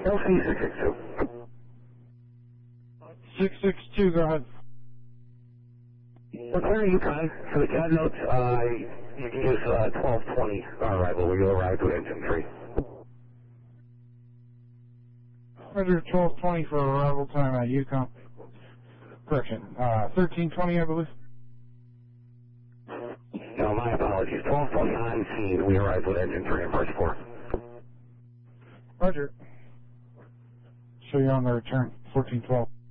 LC662. 662, go ahead. We're clearing Yukon. For the CAD notes, you can use 1220 arrival where you'll arrive with engine 3. Roger, 1220 for arrival time at Yukon. Correction, 1320, I believe. No, my apologies. 1220 on scene. We arrived with engine 3 and first 4. Roger. Show you on the return, 1412.